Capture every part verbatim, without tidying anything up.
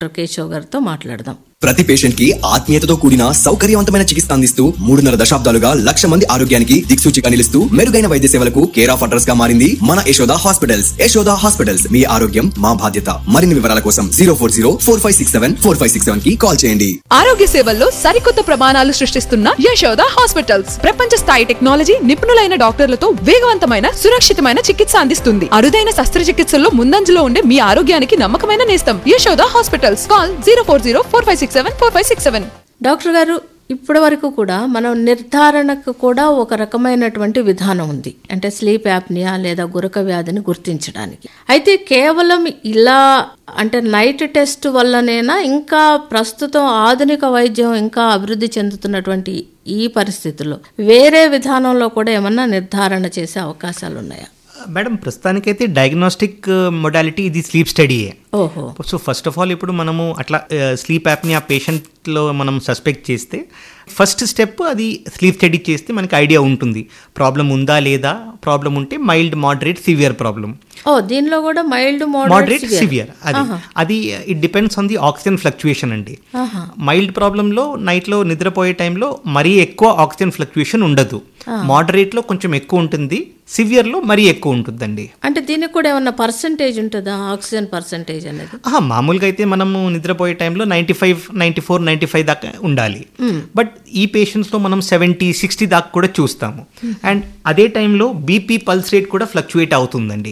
Doctor Keshav గారితో మాట్లాడదాం. ప్రతి పేషెంట్ కి ఆత్మీయతతో కూడిన సౌకర్యవంతమైన చికిత్స అందిస్తూ మూడున్నర దశాబ్దాలుగా లక్ష మంది ఆరోగ్యానికి దిక్సూచిగా నిలుస్తూ మెరుగైన వైద్య సేవలకు కేర్ ఆఫ్ అడ్రస్ గా మారింది మన యశోద హాస్పిటల్స్. యశోద హాస్పిటల్స్, మీ ఆరోగ్యం మా బాధ్యత. మరిన్ని వివరాల కోసం zero four zero four five six seven four five six seven కి కాల్ చేయండి. ఆరోగ్య సేవల్లో సరికొత్త ప్రమాణాలు సృష్టిస్తున్న యశోద హాస్పిటల్స్ ప్రపంచ స్థాయి టెక్నాలజీ, నిపుణులైన డాక్టర్లతో వేగవంతమైన సురక్షితమైన చికిత్స అందిస్తుంది. అరుదైన శస్త్రచికిత్సల్లో ముందంజలో ఉండే మీ ఆరోగ్యానికి నమ్మకమైన నేస్తం Yashoda hospitals. Call zero four zero four five six seven four five six seven. Doctor గారు, ఇప్పటి వరకు కూడా మనం నిర్ధారణకు కూడా ఒక రకమైనటువంటి విధానం ఉంది, అంటే స్లీప్ యాప్నియా లేదా గురక వ్యాధిని గుర్తించడానికి. అయితే కేవలం ఇలా అంటే నైట్ టెస్ట్ వల్లనేనా, ఇంకా ప్రస్తుతం ఆధునిక వైద్యం ఇంకా అభివృద్ధి చెందుతున్నటువంటి ఈ పరిస్థితుల్లో వేరే విధానంలో కూడా ఏమన్నా నిర్ధారణ చేసే అవకాశాలు ఉన్నాయా? మేడం, ప్రస్తుతానికైతే డయాగ్నోస్టిక్ మొడాలిటీ ఇది స్లీప్ స్టడీయే. ఓహో. సో ఫస్ట్ ఆఫ్ ఆల్ ఇప్పుడు మనము అట్లా స్లీప్ యాప్ని ఆ పేషెంట్లో మనం సస్పెక్ట్ చేస్తే ఫస్ట్ స్టెప్ అది స్లీప్ స్టడీ చేస్తే మనకి ఐడియా ఉంటుంది ప్రాబ్లం ఉందా లేదా. ప్రాబ్లం ఉంటే మైల్డ్, మోడరేట్, సివియర్ ప్రాబ్లం. ఓ, దీనిలో కూడా మైల్డ్, మోడరేట్, సివియర్. అది అది it depends on the oxygen fluctuation అండి. మైల్డ్ ప్రాబ్లంలో నైట్లో నిద్రపోయే టైంలో మరీ ఎక్కువ ఆక్సిజన్ ఫ్లక్చుయేషన్ ఉండదు. మోడరేట్లో కొంచెం ఎక్కువ ఉంటుంది, సివియర్లో మరీ ఎక్కువ ఉంటుందండి. అంటే దీనికి కూడా ఏమన్నా పర్సంటేజ్ ఉంటుందా, ఆక్సిజన్ పర్సంటేజ్ అనేది? మామూలుగా అయితే మనము నిద్రపోయే టైంలో ninety five ninety four ninety five దాకా ఉండాలి. బట్ ఈ పేషెంట్స్లో మనం సెవెంటీ సిక్స్టీ దాకా కూడా చూస్తాము. అండ్ అదే టైంలో బీపీ పల్స్ రేట్ కూడా ఫ్లక్చుయేట్ అవుతుందండి.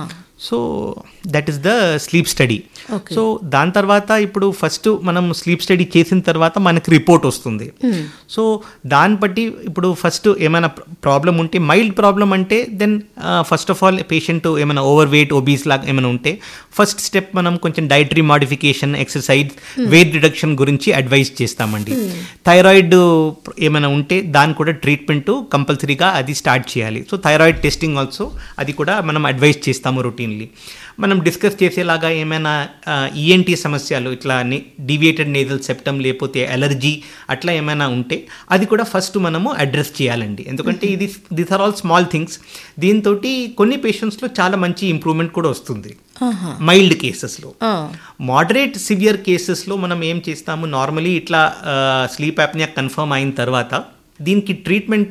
So that is the sleep study. So దాని తర్వాత ఇప్పుడు ఫస్ట్ మనం స్లీప్ స్టడీ చేసిన తర్వాత మనకి రిపోర్ట్ వస్తుంది. సో దాన్ని బట్టి ఇప్పుడు ఫస్ట్ ఏమైనా ప్రాబ్లం ఉంటే, మైల్డ్ ప్రాబ్లం అంటే then first of all patient ఏమైనా ఓవర్ వెయిట్, ఒబీస్ లాగా ఏమైనా ఉంటే ఫస్ట్ స్టెప్ మనం కొంచెం dietary modification, exercise, weight reduction గురించి అడ్వైజ్ చేస్తామండి. థైరాయిడ్ ఏమైనా ఉంటే దాని కూడా ట్రీట్మెంట్ కంపల్సరీగా అది స్టార్ట్ చేయాలి. సో థైరాయిడ్ టెస్టింగ్ ఆల్సో అది కూడా మనం అడ్వైజ్ చేస్తాము రొటీన్లీ. మనం డిస్కస్ చేసేలాగా ఏమైనా ఈఎన్టీ సమస్యలు, ఇట్లా డీవియేటెడ్ నేజల్ సెప్టమ్ లేకపోతే అలర్జీ అట్లా ఏమైనా ఉంటే అది కూడా ఫస్ట్ మనము అడ్రస్ చేయాలండి. ఎందుకంటే ఇది these are all small things. దీంతో కొన్ని పేషెంట్స్లో చాలా మంచి ఇంప్రూవ్మెంట్ కూడా వస్తుంది మైల్డ్ కేసెస్లో. మోడరేట్, సివియర్ కేసెస్లో మనం ఏం చేస్తాము, నార్మలీ ఇట్లా స్లీప్ యాప్నియా కన్ఫర్మ్ అయిన తర్వాత దీనికి treatment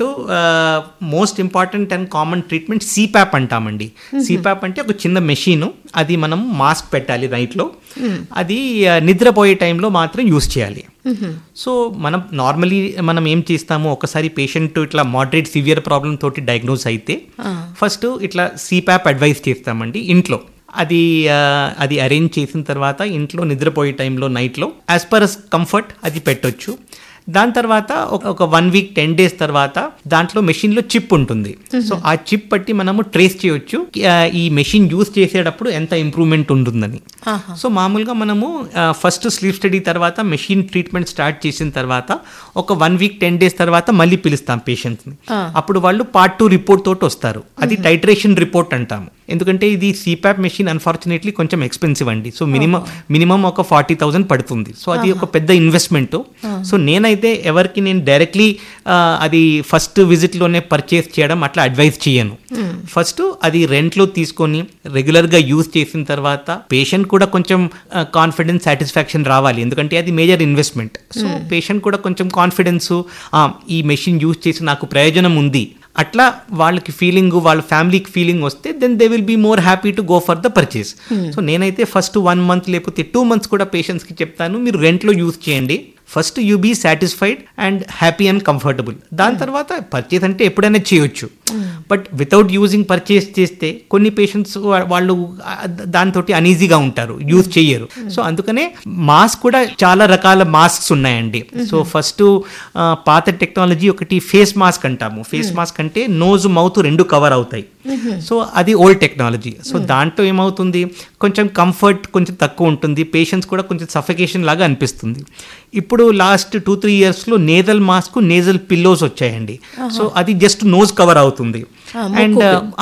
most important and common treatment సీప్యాప్ అంటామండి. సీప్యాప్ అంటే ఒక చిన్న మెషిన్, అది మనం మాస్క్ పెట్టాలి నైట్లో, అది నిద్రపోయే టైంలో మాత్రం యూస్ చేయాలి. సో మనం నార్మలీ మనం ఏం చేస్తాము, ఒకసారి పేషెంట్ ఇట్లా మోడరేట్ సివియర్ ప్రాబ్లమ్ తోటి డయాగ్నోస్ అయితే ఫస్ట్ ఇట్లా సీప్యాప్ అడ్వైస్ చేస్తామండి ఇంట్లో. అది అది అరేంజ్ చేసిన తర్వాత ఇంట్లో నిద్రపోయే టైంలో నైట్లో యాజ్ పర్ అస్ కంఫర్ట్ అది పెట్టొచ్చు. దాని తర్వాత ఒక వన్ వీక్ టెన్ డేస్ తర్వాత దాంట్లో మెషిన్లో చిప్ ఉంటుంది. సో ఆ చిప్ బట్టి మనము ట్రేస్ చేయొచ్చు ఈ మెషిన్ యూజ్ చేసేటప్పుడు ఎంత ఇంప్రూవ్మెంట్ ఉంటుందని. సో మామూలుగా మనము ఫస్ట్ స్లీప్ స్టడీ తర్వాత మెషిన్ ట్రీట్మెంట్ స్టార్ట్ చేసిన తర్వాత ఒక వన్ వీక్ టెన్ డేస్ తర్వాత మళ్ళీ పిలుస్తాం పేషెంట్స్ని. అప్పుడు వాళ్ళు పార్ట్ టూ రిపోర్ట్ తోటి వస్తారు. అది టైట్రేషన్ రిపోర్ట్ అంటాము. ఎందుకంటే ఇది సీప్యాప్ మెషిన్ అన్ఫార్చునేట్లీ కొంచెం ఎక్స్పెన్సివ్ అండి. సో మినిమం మినిమం ఒక ఫార్టీ థౌసండ్ పడుతుంది. సో అది ఒక పెద్ద ఇన్వెస్ట్మెంట్. సో నేనైతే అయితే ఎవరికి నేను డైరెక్ట్లీ అది ఫస్ట్ విజిట్లోనే పర్చేస్ చేయడం అట్లా అడ్వైజ్ చేయను. ఫస్ట్ అది రెంట్లో తీసుకొని రెగ్యులర్గా యూజ్ చేసిన తర్వాత పేషెంట్ కూడా కొంచెం కాన్ఫిడెన్స్, సాటిస్ఫాక్షన్ రావాలి. ఎందుకంటే అది మేజర్ ఇన్వెస్ట్మెంట్. సో పేషెంట్ కూడా కొంచెం కాన్ఫిడెన్స్, ఈ మెషిన్ యూజ్ చేసి నాకు ప్రయోజనం ఉంది అట్లా వాళ్ళకి ఫీలింగ్, వాళ్ళ ఫ్యామిలీకి ఫీలింగ్ వస్తే then they will be more happy to go for the purchase. So నేనైతే ఫస్ట్ వన్ మంత్ లేకపోతే టూ మంత్స్ కూడా పేషెంట్స్కి చెప్తాను, మీరు రెంట్లో యూజ్ చేయండి. First you be satisfied and happy and comfortable. దాని తర్వాత పర్చేస్ అంటే ఎప్పుడైనా చేయొచ్చు. బట్ వితౌట్ యూజింగ్ పర్చేస్ చేస్తే కొన్ని పేషెంట్స్ వాళ్ళు దాంతో అనీజీగా ఉంటారు, యూజ్ చేయరు. సో అందుకనే మాస్క్ కూడా చాలా రకాల మాస్క్స్ ఉన్నాయండి. సో ఫస్ట్ పాత టెక్నాలజీ ఒకటి ఫేస్ మాస్క్ అంటాము. ఫేస్ మాస్క్ అంటే నోజ్, మౌత్ రెండు కవర్ అవుతాయి. సో అది ఓల్డ్ టెక్నాలజీ. సో దాంట్లో ఏమవుతుంది, కొంచెం కంఫర్ట్ కొంచెం తక్కువ ఉంటుంది, పేషెంట్స్ కూడా కొంచెం సఫికేషన్ లాగా అనిపిస్తుంది. ఇప్పుడు లాస్ట్ టూ త్రీ ఇయర్స్లో నేజల్ మాస్క్, నేజల్ పిల్లోస్ వచ్చాయండి. సో అది జస్ట్ నోజ్ కవర్ అవుతుంది అండ్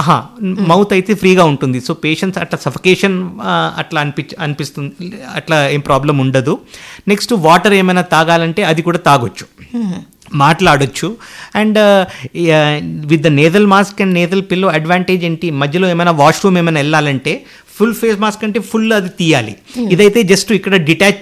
మౌత్ అయితే ఫ్రీగా ఉంటుంది. సో పేషెంట్స్ అట్లా సఫికేషన్ అట్లా అనిపి అనిపిస్తుంది అట్లా ఏం ప్రాబ్లం ఉండదు. నెక్స్ట్ వాటర్ ఏమైనా తాగాలంటే అది కూడా తాగొచ్చు, మాట్లాడొచ్చు. And with the nasal mask and nasal pillow advantage ఏంటి, మధ్యలో ఏమైనా వాష్రూమ్ ఏమైనా వెళ్ళాలంటే ఫుల్ ఫేస్ మాస్క్ అంటే ఫుల్ అది తీయాలి. ఇదైతే జస్ట్ ఇక్కడ డిటాచ్